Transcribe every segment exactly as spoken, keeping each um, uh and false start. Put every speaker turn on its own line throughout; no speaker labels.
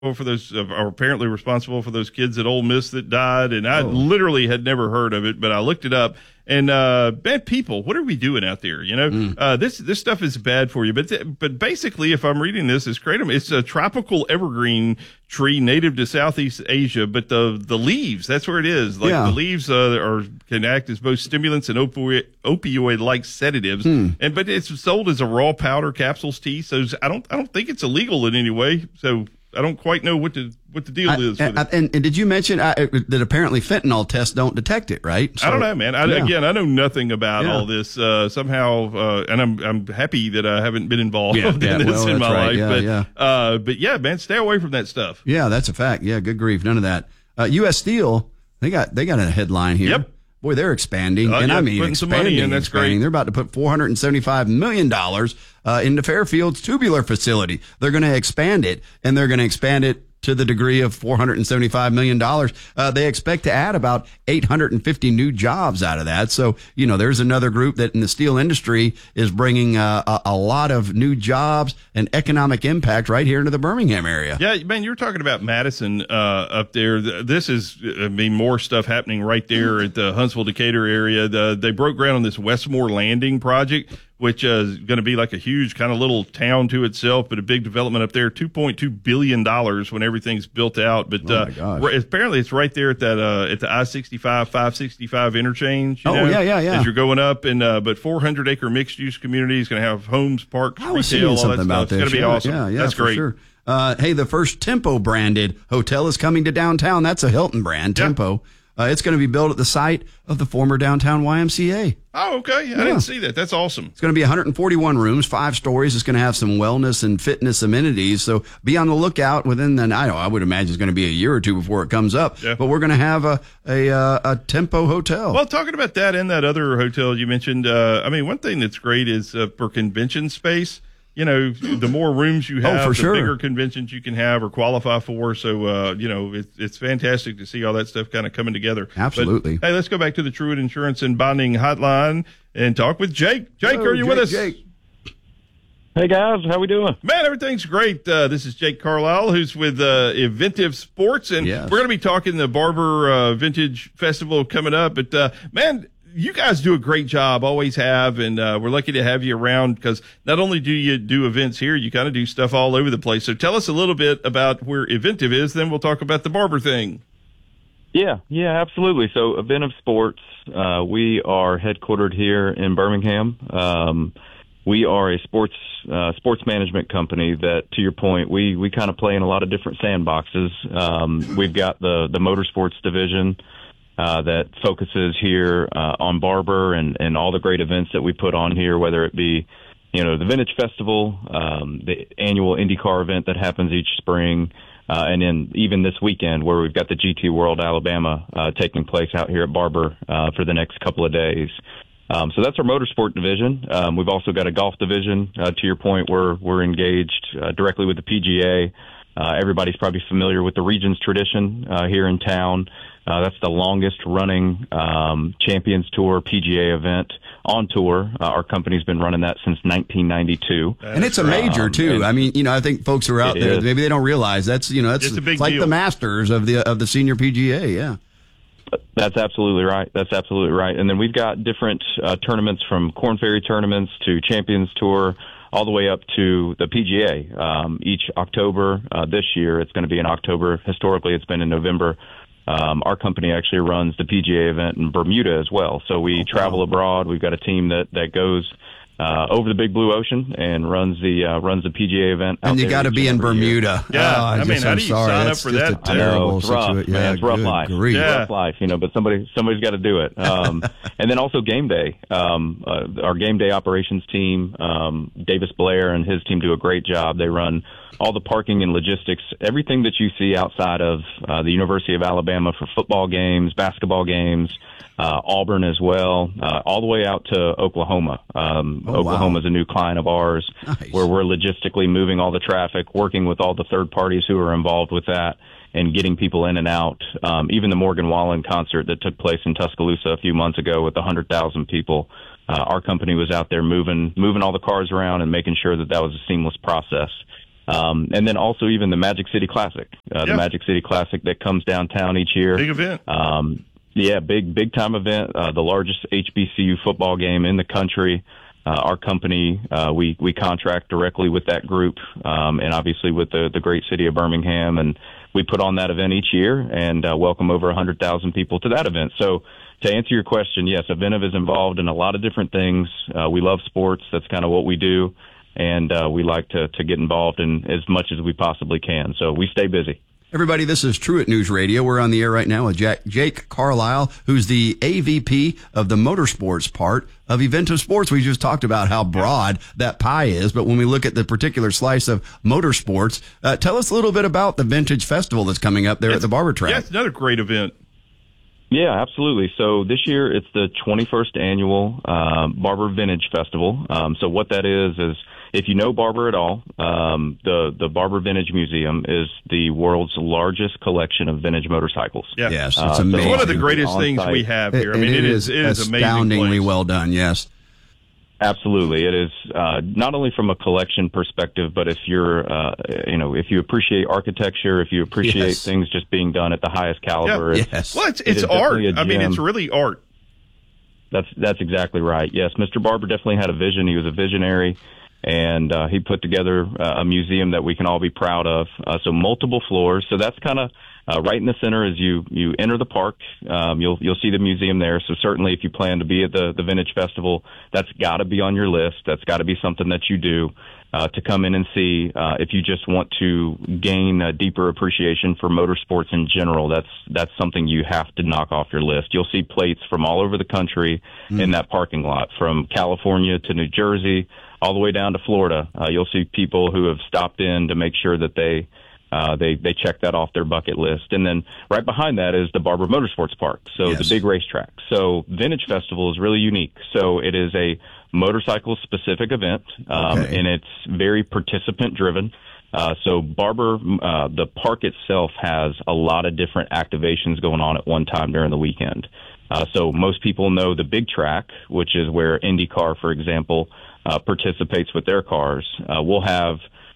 for those uh, are apparently responsible for those kids at Ole Miss that died, and I
Oh.
literally had never heard of it, but I looked it up. And uh, bad people, what are we doing out there? You know,
Mm.
uh, this this stuff is bad for you. But th- but basically, if I'm reading this, it's kratom. It's a tropical evergreen tree native to Southeast Asia. But the the leaves, that's where it is. Like
Yeah.
the leaves uh, are can act as both stimulants and opioid opioid like sedatives.
Hmm.
And but it's sold as a raw powder capsules tea. So I don't I don't think it's illegal in any way. So I don't quite know what the what the deal
I,
is. With
I,
it.
and, and did you mention uh, that apparently fentanyl tests don't detect it, right? So,
I don't know, man. I,
yeah.
Again, I know nothing about
Yeah.
all this. Uh, somehow, uh, and I'm I'm happy that I haven't been involved
Yeah,
in
yeah,
this
well,
in
that's
my
right.
life.
Yeah,
but
yeah.
Uh, but yeah, man, stay away from that stuff.
Yeah, that's a fact. Yeah, good grief, none of that. Uh, U S Steel, they got they got a headline here.
Yep.
Boy, they're expanding,
Uh,
and
yeah,
I mean
putting some
expanding.
money in, that's
expanding.
great.
They're about to put four hundred seventy-five million dollars uh, into Fairfield's tubular facility. They're going to expand it, and they're going to expand it to the degree of four hundred seventy-five million dollars. Uh, they expect to add about eight hundred fifty new jobs out of that. So, you know, there's another group that in the steel industry is bringing uh, a, a lot of new jobs and economic impact right here into the Birmingham area.
Yeah, man, you were talking about Madison uh, up there. Th- This is, I mean, more stuff happening right there at the Huntsville Decatur area. The, they broke ground on this Westmore Landing project, which uh, is going to be like a huge kind of little town to itself, but a big development up there. two point two billion dollars when everything's built out. But
Oh,
uh,
my gosh.
r- apparently it's right there at that uh, at the I sixty-five, five sixty-five interchange. You
Oh,
know,
yeah, yeah, yeah.
As you're going up, and uh, but four hundred acre mixed use community is going to have homes, parks,
I was
retail,
seeing
all that
something
stuff.
about
It's
this.
going to be
yeah,
awesome.
Yeah, yeah,
That's
for
great.
sure. Uh, hey, the first Tempo branded hotel is coming to downtown. That's a Hilton brand,
Yeah.
Tempo. Uh, it's going to be built at the site of the former downtown Y M C A.
Oh, okay. I
Yeah.
didn't see that. That's awesome.
It's going to be one hundred forty-one rooms, five stories. It's going to have some wellness and fitness amenities. So be on the lookout within the, I don't know, I would imagine it's going to be a year or two before it comes up.
Yeah.
But we're going to have a, a, uh, a Tempo hotel.
Well, talking about that and that other hotel you mentioned, uh, I mean, one thing that's great is uh, for convention space. You know, the more rooms you have,
Oh, for
the
sure.
bigger conventions you can have or qualify for. So, uh, you know, it's it's fantastic to see all that stuff kind of coming together.
Absolutely.
But, hey, let's go back to the Truett Insurance and Bonding Hotline and talk with Jake. Jake,
Hello,
are you
Jake,
with us?
Jake.
Hey guys, how we doing?
Man, everything's great. Uh, this is Jake Carlisle, who's with uh, Inventive Sports, and
Yes.
we're going to be talking the Barber uh, Vintage Festival coming up. But uh, man, you guys do a great job, always have, and uh, we're lucky to have you around because not only do you do events here, you kind of do stuff all over the place. So tell us a little bit about where Inventive is, then we'll talk about the Barber thing.
Yeah, yeah, absolutely. So, Inventive Sports, uh, we are headquartered here in Birmingham. Um, we are a sports uh, sports management company that, to your point, we we kind of play in a lot of different sandboxes. Um, we've got the the motorsports division uh, that focuses here uh, on Barber and and all the great events that we put on here, whether it be you know the Vintage Festival, um, the annual IndyCar event that happens each spring. Uh, and then even this weekend where we've got the G T World Alabama uh, taking place out here at Barber uh, for the next couple of days. Um, so that's our motorsport division. Um, we've also got a golf division. Uh, to your point, we're, we're engaged uh, directly with the P G A. Uh, everybody's probably familiar with the Regions Tradition uh, here in town. Uh, that's the longest running um, Champions Tour P G A event on tour. Uh, our company's been running that since nineteen ninety-two.
And it's a major
Um,
too.
and-
I mean, you know, I think folks who are out
It
there,
is.
maybe they don't realize that's, you know, that's
It's a big
like
deal.
the Masters of the of the senior P G A. Yeah.
That's absolutely right. That's absolutely right. And then we've got different uh, tournaments from Corn Ferry tournaments to Champions Tour, all the way up to the P G A. Um, each October uh, this year, it's going to be in October. Historically, it's been in November. Um, our company actually runs the P G A event in Bermuda as well. So we
Oh, wow.
travel abroad. We've got a team that that goes uh, over the big blue ocean and runs the uh, runs the P G A event. out
And you
there
got to
each
be
and
in
every year.
Bermuda.
Yeah,
Oh,
I
just-
mean, how
I'm
do you
sorry.
sign up
That's
for
just
that?
A
I know,
terrible
it's rough,
situation.
man.
Yeah,
It's rough
good
life.
grief.
Yeah.
Rough life, you know, but somebody somebody's got to do it. Um, and then also game day. Um, uh, our game day operations team, um, Davis Blair and his team do a great job. They run all the parking and logistics, everything that you see outside of uh, the University of Alabama for football games, basketball games, uh, Auburn as well, uh, all the way out to Oklahoma. Um,
Oh, wow.
Oklahoma is a new client of ours
Nice.
where we're logistically moving all the traffic, working with all the third parties who are involved with that, and getting people in and out. Um, even the Morgan Wallen concert that took place in Tuscaloosa a few months ago with one hundred thousand people, uh, our company was out there moving moving all the cars around and making sure that that was a seamless process. Um, and then also even the Magic City Classic, uh, the
Yeah.
Magic City Classic that comes downtown each year.
Big event.
Um, yeah, big, big time event, uh, the largest H B C U football game in the country. Uh, our company, uh, we, we contract directly with that group, um, and obviously with the, the great city of Birmingham. And we put on that event each year and uh, welcome over one hundred thousand people to that event. So to answer your question, yes, Aventiv is involved in a lot of different things. Uh, we love sports. That's kind of what we do. And uh, we like to, to get involved in as much as we possibly can. So we stay busy.
Everybody, this is Truett News Radio. We're on the air right now with Jack, Jake Carlisle, who's the A V P of the motorsports part of Aventiv Sports. We just talked about how broad that pie is, but when we look at the particular slice of motorsports, uh, tell us a little bit about the Vintage Festival that's coming up there
It's,
at the Barber Track.
Yeah, it's another great event.
Yeah, absolutely. So this year it's the twenty-first annual uh, Barber Vintage Festival. Um, so what that is is, if you know Barber at all, um, the the Barber Vintage Museum is the world's largest collection of vintage motorcycles.
Yeah.
Yes,
Uh,
it's
so
amazing.
One of the greatest
On
things
site.
we have here. I mean,
it
it is, it is amazing.
astoundingly
place.
well done, yes.
Absolutely, it is uh, not only from a collection perspective, but if you're, uh, you know, if you appreciate architecture, if you appreciate
Yes.
things just being done at the highest caliber.
Yeah.
it's-
Yes.
Well, it's,
it
it's
is
art.
definitely a
I mean,
gem.
it's really art.
That's that's exactly right. Yes, Mister Barber definitely had a vision. He was a visionary, and uh, he put together uh, a museum that we can all be proud of. Uh, so multiple floors. So that's kind of uh, right in the center as you you enter the park. Um, you'll you'll see the museum there. So certainly, if you plan to be at the the Vintage Festival, that's got to be on your list. That's got to be something that you do. Uh, to come in and see. Uh, if you just want to gain a deeper appreciation for motorsports in general, that's that's something you have to knock off your list. You'll see plates from all over the country mm. in that parking lot, from California to New Jersey, all the way down to Florida. Uh, you'll see people who have stopped in to make sure that they uh, they they check that off their bucket list. And then right behind that is the Barber Motorsports Park, so
yes.
the big racetrack. So Vintage Festival is really unique. So it is a motorcycle specific event, um,
okay.
and it's very participant driven. Uh, so Barber, uh, the park itself has a lot of different activations going on at one time during the weekend. Uh, so most people know the big track, which is where IndyCar, for example, uh, participates with their cars. Uh, we'll have,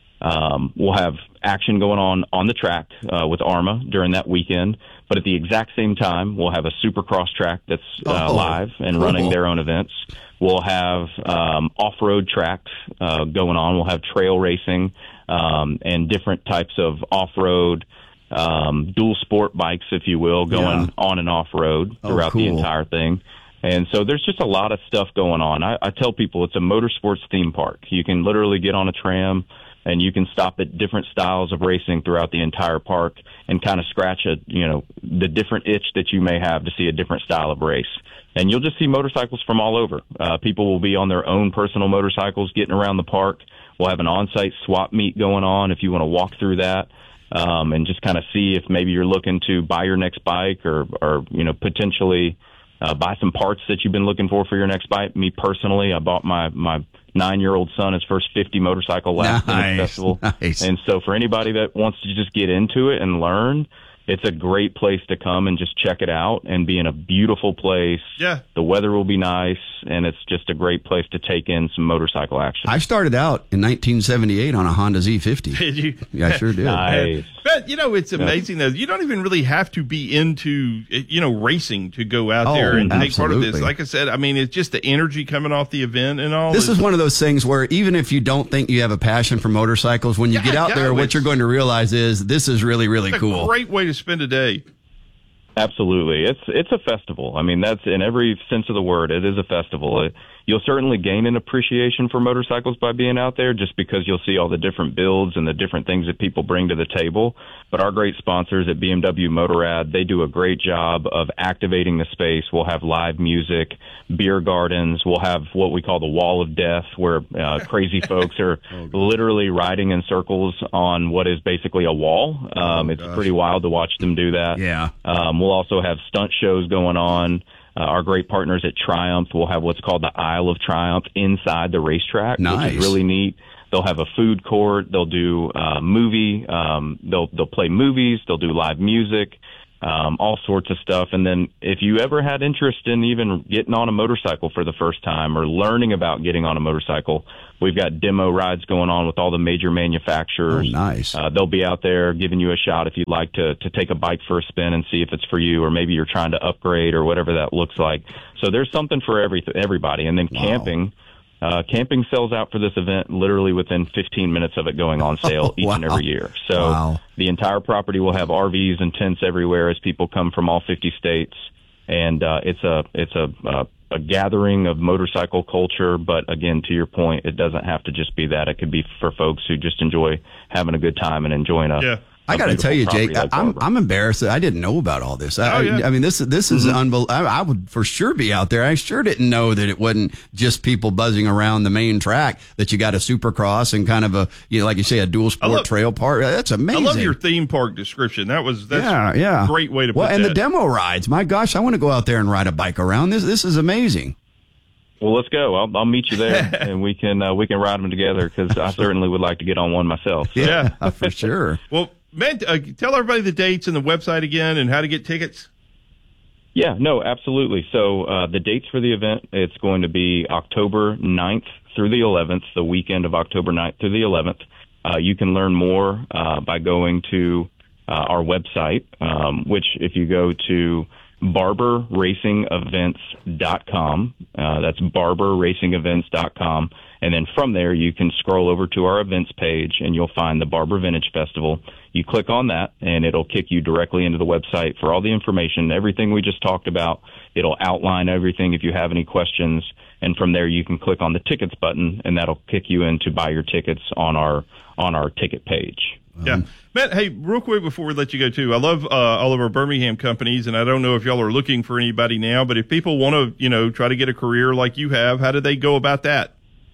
um, we'll have action going on on the track, uh, with ARMA during that weekend. But at the exact same time, we'll have a supercross track that's uh,
oh,
live and
cool.
running their own events. We'll have um, off-road tracks uh, going on. We'll have trail racing um, and different types of off-road um, dual sport bikes, if you will, going
Yeah.
on and off-road
Oh,
throughout the
cool.
entire thing. And so there's just a lot of stuff going on. I, I tell people it's a motorsports theme park. You can literally get on a tram and you can stop at different styles of racing throughout the entire park and kind of scratch a, you know, the different itch that you may have to see a different style of race. And you'll just see motorcycles from all over. Uh, people will be on their own personal motorcycles getting around the park. We'll have an on-site swap meet going on if you want to walk through that, um, and just kind of see if maybe you're looking to buy your next bike or, or you know, potentially uh, buy some parts that you've been looking for for your next bike. Me personally, I bought my, my nine-year-old son his first fifty motorcycle last
Nice,
Vintage Festival.
nice.
And so for anybody that wants to just get into it and learn, it's a great place to come and just check it out and be in a beautiful place.
Yeah.
The weather will be nice, and it's just a great place to take in some motorcycle action.
I started out in nineteen seventy-eight on a Honda Z fifty.
Did you?
Yeah, I sure did.
Nice.
But, you know, it's amazing though. You don't even really have to be into, you know, racing to go out
Oh,
there and take part of this.
absolutely.
Like I said, I mean, it's just the energy coming off the event and all.
This is one of those things where even if you don't think you have a passion for motorcycles, when you
Yeah,
get out
yeah,
there, what
it's-
you're going to realize is this is really, really
it's a
cool.
great way to spend a day.
Absolutely. It's it's a festival. I mean, that's in every sense of the word. It is a festival. It, you'll certainly gain an appreciation for motorcycles by being out there just because you'll see all the different builds and the different things that people bring to the table. But our great sponsors at B M W Motorrad, they do a great job of activating the space. We'll have live music, beer gardens. We'll have what we call the Wall of Death, where uh, crazy folks are oh, literally riding in circles on what is basically a wall. Um,
oh,
it's
gosh.
pretty wild to watch them do that.
Yeah.
Um, we'll also have stunt shows going on. Uh, our great partners at Triumph will have what's called the Isle of Triumph inside the racetrack,
Nice.
which is really neat. They'll have a food court. They'll do uh, movie. Um, they'll they'll play movies. They'll do live music. um, all sorts of stuff. And then if you ever had interest in even getting on a motorcycle for the first time or learning about getting on a motorcycle, we've got demo rides going on with all the major manufacturers.
Oh, nice.
Uh, they'll be out there giving you a shot if you'd like to, to take a bike for a spin and see if it's for you, or maybe you're trying to upgrade or whatever that looks like. So there's something for every, everybody. And then wow. camping. Uh, camping sells out for this event literally within fifteen minutes of it going on sale
oh,
each
wow.
and every year. So
wow.
the entire property will have R Vs and tents everywhere as people come from all fifty states. And, uh, it's a, it's a, uh, a gathering of motorcycle culture. But again, to your point, it doesn't have to just be that. It could be for folks who just enjoy having a good time and enjoying a,
yeah.
I got to tell you, Jake,
like
I'm I'm embarrassed that I didn't know about all this. I,
oh, yeah.
I mean, this this is
mm-hmm.
unbelievable. I, I would for sure be out there. I sure didn't know that it wasn't just people buzzing around the main track. That you got a supercross and kind of a, you know, like you say, a dual sport
love,
trail park. That's amazing.
I love your theme park description. That was that's
yeah, yeah.
a great way to put
well,
that.
and the demo rides. My gosh, I want to go out there and ride a bike around. This this is amazing.
Well, let's go. I'll, I'll meet you there, and we can uh, we can ride them together because I certainly would like to get on one myself. So.
Yeah,
for sure.
Well, man, uh, tell everybody the dates and the website again and how to get tickets.
Yeah, no, absolutely. So uh, the dates for the event, it's going to be October ninth through the eleventh, the weekend of October ninth through the eleventh. Uh, you can learn more uh, by going to uh, our website, um, which if you go to barber racing events dot com, uh, that's barber racing events dot com. And then from there, you can scroll over to our events page and you'll find the Barber Vintage Festival. You click on that and it'll kick you directly into the website for all the information, everything we just talked about. It'll outline everything if you have any questions. And from there, you can click on the tickets button and that'll kick you in to buy your tickets on our, on our ticket page.
Yeah. Matt, hey, real quick before we let you go, too, I love uh, all of our Birmingham companies, and I don't know if y'all are looking for anybody now, but if people want to, you know, try to get a career like you have, how do they go about that?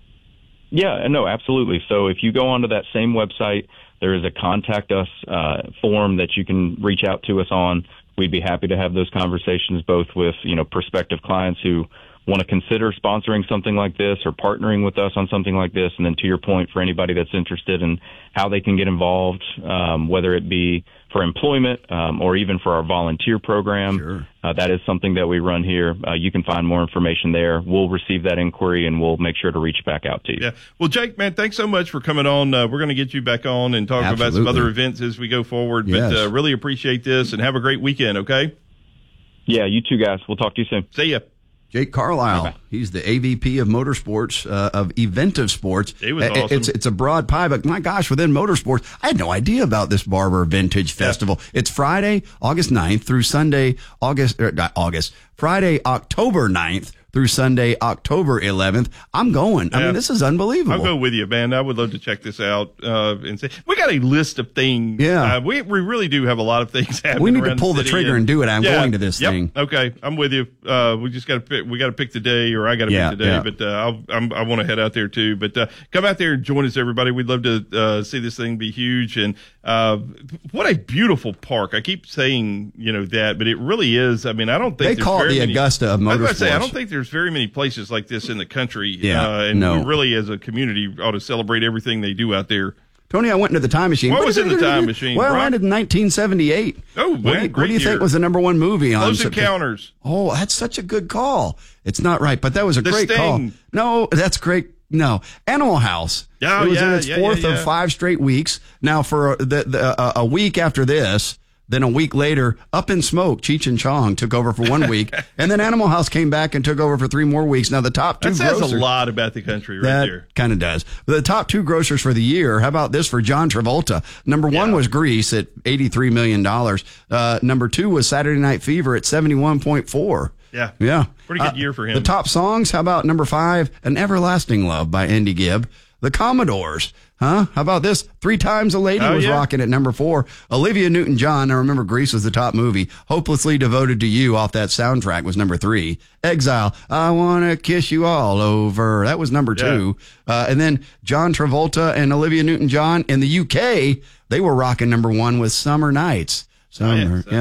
Yeah, no, absolutely. So if you go onto that same website, there is a contact us uh, form that you can reach out to us on. We'd be happy to have those conversations both with, you know, prospective clients who want to consider sponsoring something like this or partnering with us on something like this. And then to your point, for anybody that's interested in how they can get involved, um, whether it be for employment um, or even for our volunteer program,
sure.
uh, that is something that we run here. Uh, you can find more information there. We'll receive that inquiry and we'll make sure to reach back out to you.
Yeah. Well, Jake, man, thanks so much for coming on. Uh, we're going to get you back on and talk
Absolutely.
about some other events as we go forward.
Yes.
But uh, really appreciate this and have a great weekend, okay?
Yeah, you too, guys. We'll talk to you soon.
See ya.
Jake Carlisle.
Bye-bye.
He's the A V P of Motorsports, uh, of Eventive Sports.
It was awesome.
It's, it's a broad pie, but my gosh, within motorsports, I had no idea about this Barber Vintage Festival. Yeah. It's Friday, August ninth through Sunday, August, er, not August, Friday, October ninth through Sunday, October eleventh. I'm going. Yeah. I mean, this is unbelievable.
I'll go with you, man. I would love to check this out uh, and say we got a list of things.
Yeah,
uh, we we really do have a lot of things happening.
We need to pull
the,
the trigger and, and do it. I'm
yeah,
going to this
yep,
thing.
Okay, I'm with you. Uh, we just got to pick. We got to pick the day, or I got to
yeah,
pick the day.
Yeah.
But uh, I'll, I'm, I want to head out there too. But uh, come out there and join us, everybody. We'd love to uh, see this thing be huge. And uh, what a beautiful park! I keep saying you know that, but it really is. I mean, I don't think
they call it the
many,
Augusta of motorsports.
I was about to say, I don't think there's very many places like this in the country.
Yeah,
uh, and
no.
we really, as a community, ought to celebrate everything they do out there.
Tony, I went into the time machine.
What was in the time machine?
Well, I landed in nineteen seventy-eight.
Oh,
what
man,
do you,
great
what do you
year.
think was the number one movie on
Close
September?
Encounters?
Oh, that's such a good call. It's not right, but that was a
The
great
Sting.
call. No, that's great. No, Animal House.
Oh,
it was
yeah,
in its
yeah,
fourth
yeah, yeah.
of five straight weeks. Now, for the, the, uh, a week after this, then a week later, Up in Smoke, Cheech and Chong took over for one week, and then Animal House came back and took over for three more weeks. Now, the top two
That says
grossers,
a lot about the country right
that
there.
kind of does. The top two grossers for the year, how about this for John Travolta? Number one
Yeah.
was Grease at eighty-three million dollars. Uh, number two was Saturday Night Fever at seventy-one point four.
Yeah.
Yeah.
Pretty good
Uh,
year for him.
The top songs, how about number five, An Everlasting Love by Andy Gibb. The Commodores, huh? How about this? Three Times a Lady
Oh,
was
yeah.
rocking at number four. Olivia Newton-John, I remember Grease was the top movie. Hopelessly Devoted to You off that soundtrack was number three. Exile, I Want to Kiss You All Over. That was number two. Uh, and then John Travolta and Olivia Newton-John in the U K, they were rocking number one with Summer Nights. Summer,
Oh, yeah.
yeah.
Summer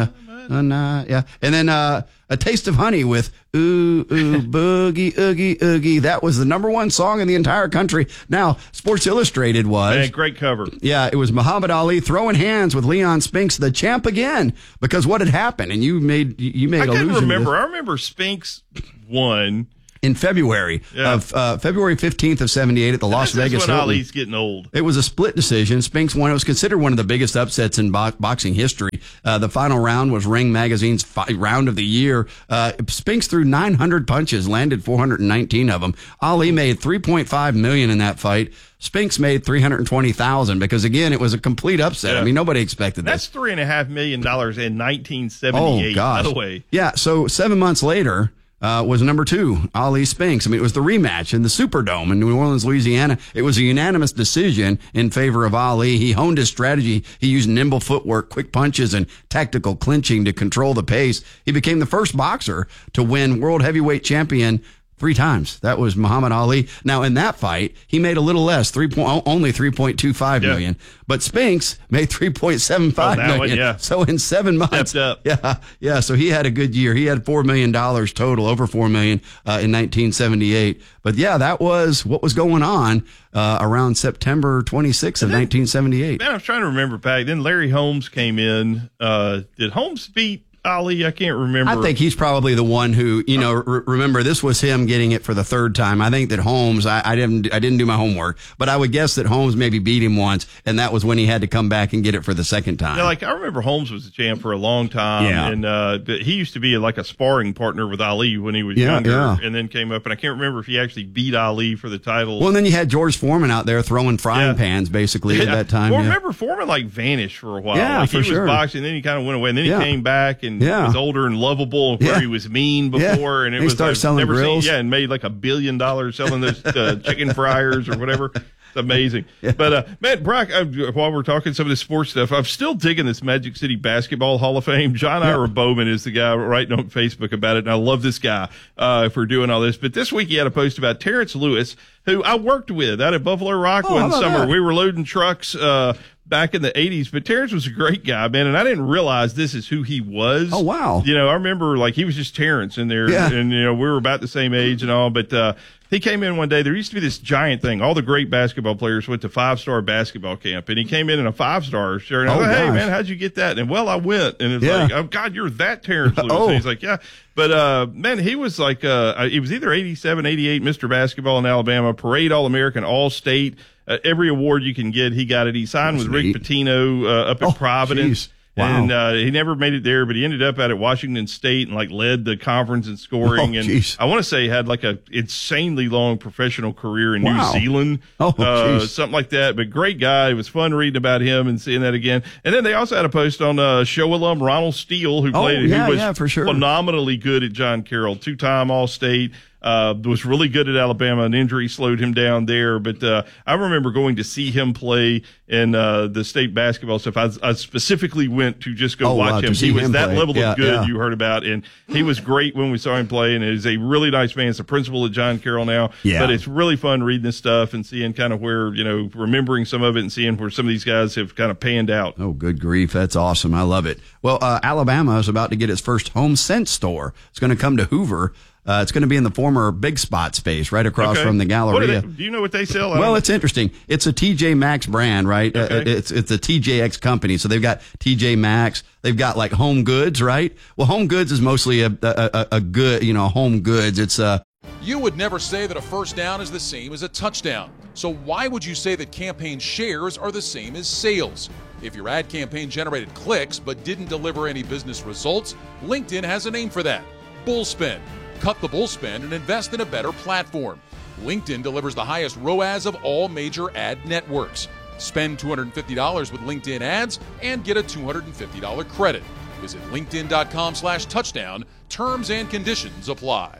Uh, nah, yeah. And then uh, A Taste of Honey with Ooh, Ooh, Boogie, Oogie, Oogie. That was the number one song in the entire country. Now, Sports Illustrated was.
Man, great cover.
Yeah, it was Muhammad Ali throwing hands with Leon Spinks, the champ again, because what had happened, and you made you made
I
allusion
couldn't remember.
to
I remember Spinks won.
in February
Yeah.
of uh, February fifteenth of seventy-eight at the Las
This is
Vegas
when
Hilton.
Ali's getting old.
It was a split decision. Spinks won. It was considered one of the biggest upsets in bo- boxing history. Uh, the final round was Ring Magazine's fi- round of the year. Uh, Spinks threw nine hundred punches, landed four hundred nineteen of them. Ali made three point five million dollars in that fight. Spinks made three hundred twenty thousand dollars because, again, it was a complete upset.
Yeah.
I mean, nobody expected
That's
this.
three and a half million dollars in nineteen
Oh,
seventy-eight.
gosh.
By the way,
Yeah, so seven months later uh, was number two, Ali Spinks. I mean, it was the rematch in the Superdome in New Orleans, Louisiana. It was a unanimous decision in favor of Ali. He honed his strategy. He used nimble footwork, quick punches, and tactical clinching to control the pace. He became the first boxer to win world heavyweight champion three times. That was Muhammad Ali. Now, in that fight, he made a little less, three point, only three point two five
Yeah.
million. But Spinks made three point seven five
Oh, that
million.
one, yeah.
So in seven months,
Stepped up.
yeah, yeah. So he had a good year. He had four million dollars total, over four million uh, in nineteen seventy-eight. But yeah, that was what was going on uh, around September twenty-sixth of nineteen seventy-eight.
man, I was trying to remember back. Then Larry Holmes came in. Uh, did Holmes beat Ali? I can't remember.
I think he's probably the one who, you know, re- remember this was him getting it for the third time. I think that Holmes, I, I didn't, I didn't do my homework, but I would guess that Holmes maybe beat him once, and that was when he had to come back and get it for the second time.
Yeah, like I remember Holmes was a champ for a long time,
Yeah.
and uh, but he used to be like a sparring partner with Ali when he was
Yeah,
younger,
yeah.
and then came up. And I can't remember if he actually beat Ali for the title.
Well, and then you had George Foreman out there throwing frying
Yeah.
pans basically at that time.
Well,
yeah.
remember Foreman like vanished for a while.
Yeah,
like,
for
he
sure.
was boxing, then he kind of went away, and then
Yeah.
he came back and
Yeah.
was older and lovable, where
Yeah.
he was mean
Yeah.
before, and it
He
was
started
like,
selling
never
grills.
Seen, yeah, and made like a billion dollars selling those uh, chicken fryers or whatever. It's amazing.
Yeah.
But, uh, Matt Brock, I, while we're talking some of this sports stuff, I'm still digging this Magic City Basketball Hall of Fame. John
Yeah.
Ira Bowman is the guy writing on Facebook about it, and I love this guy uh, for doing all this. But this week he had a post about Terrence Lewis, who I worked with out at Buffalo Rock
Oh, how
one
about
summer.
that?
We were loading trucks uh, back in the eighties, but Terrence was a great guy, man, and I didn't realize this is who he was.
Oh, wow.
You know, I remember, like, he was just Terrence in there,
Yeah.
and, you know, we were about the same age and all, but uh, he came in one day. There used to be this giant thing. All the great basketball players went to five-star basketball camp, and he came in in a five-star shirt. And I
Oh,
was like, hey,
gosh.
man, how'd you get that? And, well, I went, and it's
Yeah.
like, oh, God, you're that Terrence Lewis.
Oh.
And he's like, yeah. But, uh, man, he was like, uh, he was either eighty-seven, eighty-eight Mister Basketball in Alabama, Parade All-American, All-State. Uh, every award you can get, he got it. He signed
That's
with Rick
neat.
Pitino uh, up in
Oh,
Providence.
geez. Wow.
And uh, he never made it there, but he ended up out at Washington State and like led the conference in scoring.
Oh,
and
geez.
I want to say he had like a insanely long professional career in
Wow.
New Zealand,
Oh,
uh,
geez.
something like that. But great guy. It was fun reading about him and seeing that again. And then they also had a post on uh, show alum Ronald Steele, who
Oh,
played,
yeah,
who was
yeah, for sure.
phenomenally good at John Carroll, two-time All-State. Uh, was really good at Alabama. An injury slowed him down there, but uh, I remember going to see him play in uh, the state basketball stuff. I, I specifically went to just go
Oh,
watch
wow,
him.
to see
He was
him
that
play.
level
Yeah,
of good
yeah.
you heard about, and he was great when we saw him play. And is a really nice man. He's the principal at John Carroll now.
Yeah.
But it's really fun reading this stuff and seeing kind of where, you know, remembering some of it and seeing where some of these guys have kind of panned out.
Oh, good grief. That's awesome. I love it. Well, uh, Alabama is about to get its first home sense store. It's going to come to Hoover. Uh, it's going to be in the former Big Spot space right across
Okay.
from the
What do,
Galleria.
they, do you know what they sell? I
Well,
don't-
it's interesting. It's a T J Maxx brand, right? Uh,
Okay.
it's it's a T J X company. So they've got T J Maxx. They've got like Home Goods, right? Well, Home Goods is mostly a a, a, a good, you know, home goods. It's uh
You would never say that a first down is the same as a touchdown. So why would you say that campaign shares are the same as sales? If your ad campaign generated clicks but didn't deliver any business results, LinkedIn has a name for that: Bullspend. Cut the bullspend and invest in a better platform. LinkedIn delivers the highest R O A S of all major ad networks. Spend two hundred fifty dollars with LinkedIn ads and get a two hundred fifty dollars credit. Visit linkedin.com slash touchdown. Terms and conditions apply.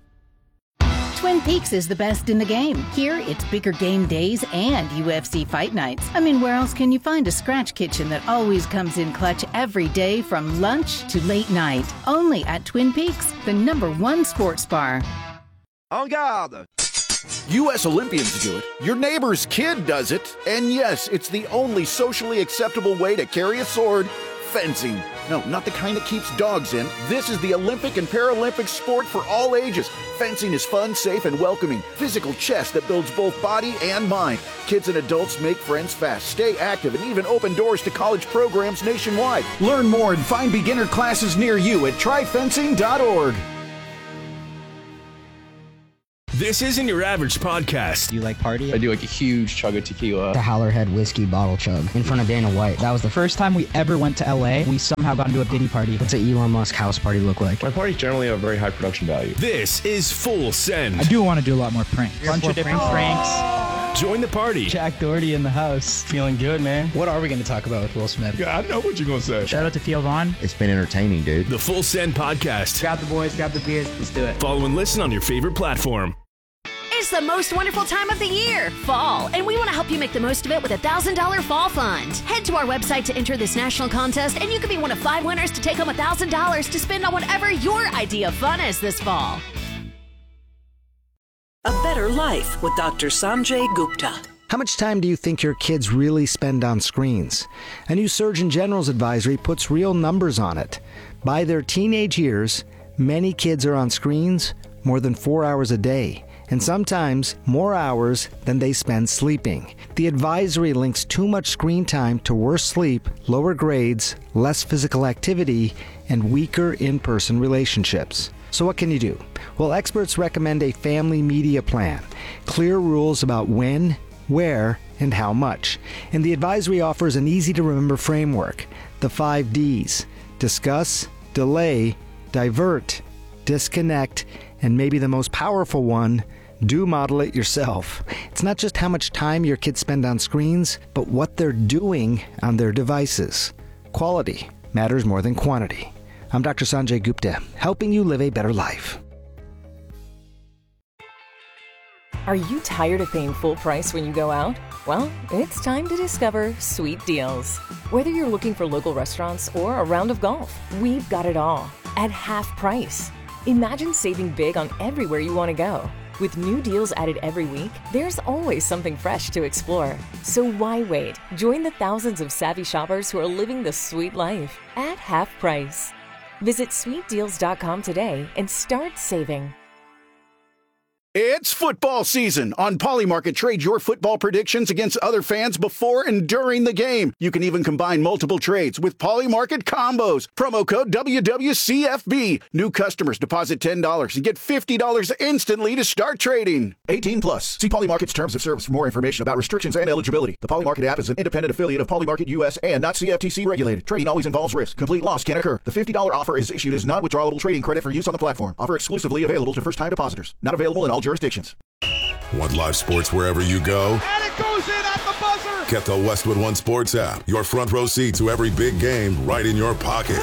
Twin Peaks is the best in the game. Here, it's bigger game days and U F C fight nights. I mean, where else can you find a scratch kitchen that always comes in clutch every day from lunch to late night? Only at Twin Peaks, the number one sports bar.
En garde! U S Olympians do it. Your neighbor's kid does it. And yes, it's the only socially acceptable way to carry a sword fencing. No, not the kind that keeps dogs in. This is the Olympic and Paralympic sport for all ages. Fencing is fun, safe, and welcoming. Physical chess that builds both body and mind. Kids and adults make friends fast, stay active, and even open doors to college programs nationwide. Learn more and find beginner classes near you at try fencing dot org.
This isn't your average podcast.
Do you like party?
I do like a huge chug of tequila.
The Howlerhead whiskey bottle chug in front of Dana White. That was the first time we ever went to L A. We somehow got into a Diddy party. What's an Elon Musk house party look like?
My parties generally have very high production value.
This is Full Send.
I do want to do a lot more pranks. A bunch of different pranks. pranks.
Join the party.
Jack Doherty in the house.
Feeling good, man.
What are we going to talk about with Will Smith?
Yeah, I know what you're going to say.
Shout out to Theo Vaughn.
It's been entertaining, dude.
The Full Send podcast.
Grab the boys, grab the beers. Let's do it.
Follow and listen on your favorite platform.
It's the most wonderful time of the year, fall, and we want to help you make the most of it with a one thousand dollars Fall Fund. Head to our website to enter this national contest, and you could be one of five winners to take home one thousand dollars to spend on whatever your idea of fun is this fall.
A Better Life with Doctor Sanjay Gupta.
How much time do you think your kids really spend on screens? A new Surgeon General's advisory puts real numbers on it. By their teenage years, many kids are on screens more than four hours a day, and sometimes more hours than they spend sleeping. The advisory links too much screen time to worse sleep, lower grades, less physical activity, and weaker in-person relationships. So what can you do? Well, experts recommend a family media plan, clear rules about when, where, and how much. And the advisory offers an easy-to-remember framework, the five Ds: discuss, delay, divert, disconnect, and maybe the most powerful one, do model it yourself. It's not just how much time your kids spend on screens, but what they're doing on their devices. Quality matters more than quantity. I'm Doctor Sanjay Gupta, helping you live a better life.
Are you tired of paying full price when you go out? Well, it's time to discover Sweet Deals. Whether you're looking for local restaurants or a round of golf, we've got it all at half price. Imagine saving big on everywhere you want to go. With new deals added every week, there's always something fresh to explore. So why wait? Join the thousands of savvy shoppers who are living the sweet life at half price. Visit sweet deals dot com today and start saving.
It's football season. On Polymarket, trade your football predictions against other fans before and during the game. You can even combine multiple trades with Polymarket combos. Promo code W W C F B. New customers deposit ten dollars and get fifty dollars instantly to start trading. eighteen plus. See Polymarket's terms of service for more information about restrictions and eligibility. The Polymarket app is an independent affiliate of Polymarket U S and not C F T C regulated. Trading always involves risk. Complete loss can occur. The fifty dollars offer is issued as non-withdrawable trading credit for use on the platform. Offer exclusively available to first-time depositors. Not available in all jurisdictions.
Want live sports wherever you go?
And it goes in at the buzzer!
Get the Westwood One Sports app. Your front row seat to every big game right in your pocket.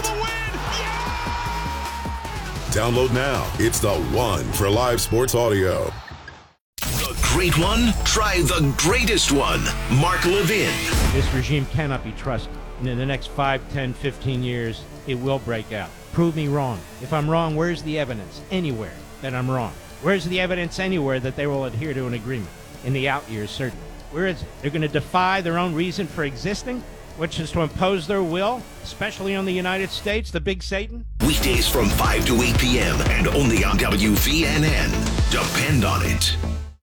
Yeah! Download now. It's the one for live sports audio.
The great one? Try the greatest one. Mark Levin.
This regime cannot be trusted. And in the next five, ten, fifteen years, it will break out. Prove me wrong. If I'm wrong, where's the evidence? Anywhere that I'm wrong. Where's the evidence anywhere that they will adhere to an agreement? In the out years, certainly. Where is it? They're going to defy their own reason for existing, which is to impose their will, especially on the United States, the big Satan?
Weekdays from five to eight p.m. and only on W V N N. Depend on it.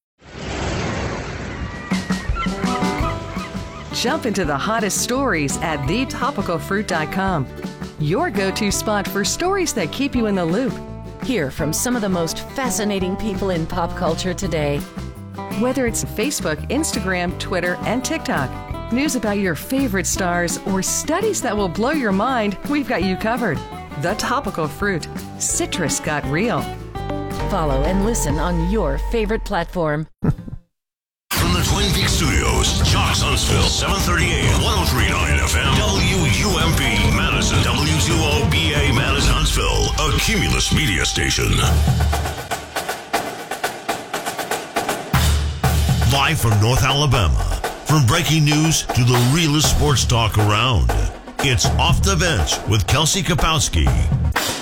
Jump into the hottest stories at the topical fruit dot com. Your go-to spot for stories that keep you in the loop. Hear from some of the most fascinating people in pop culture today. Whether it's Facebook, Instagram, Twitter, and TikTok, news about your favorite stars, or studies that will blow your mind, we've got you covered. The Topical Fruit. Citrus got real. Follow and listen on your favorite platform.
From the Twin Peaks Studios, Jocks Huntsville, seven thirty a.m., one oh three point nine F M, W U M P, Madison, W two O B A, Madison, Huntsville, a Cumulus media station. Live from North Alabama, from breaking news to the realest sports talk around, it's Off the Bench with Kelsey Kapowski